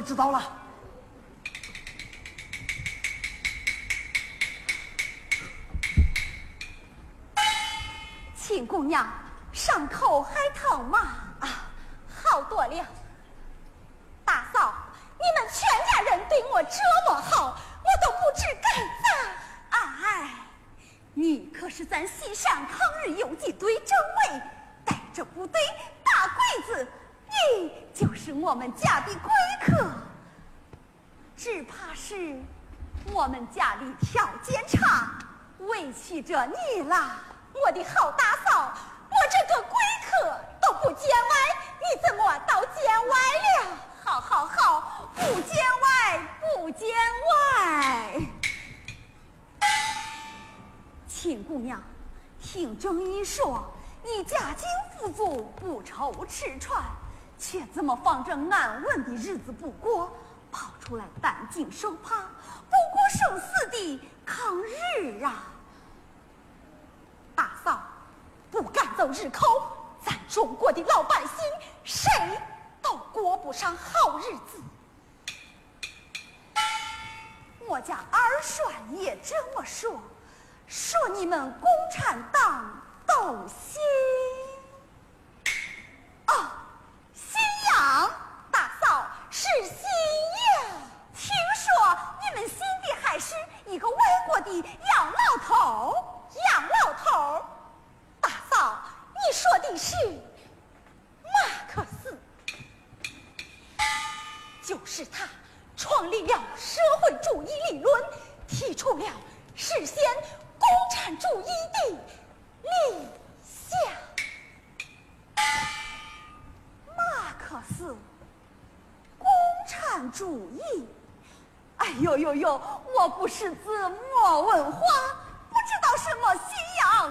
知道了。 秦姑娘，伤口还疼吗？ 啊，好多了。 大嫂，你们全家人对我这么好，我都不知该咋。哎，你可是咱西山抗日游击队政委，带着部队打鬼子，你就是我们家的贵客。只怕是我们家里条件差，委屈着你了。 我的好大嫂，我这个贵客都不见外，你怎么到见外了？ 好好好，不见外，不见外。秦姑娘，听正义说，你家境富足，不愁吃穿，却怎么放着安稳的日子不过，跑出来担惊受怕，不顾生死的抗日啊！大嫂，不赶走日寇，咱中国的老百姓谁都过不上好日子。我家二栓也这么说，说你们共产党斗心。哦，信阳，大嫂是信阳。听说你们信的还是一个外国的洋老头。 杨老头，大嫂，你说的是马克思， 就是他创立了社会主义理论，提出了实现共产主义的理想。马克思，共产主义，哎呦呦呦，我不识字，没文化，不知道什么信仰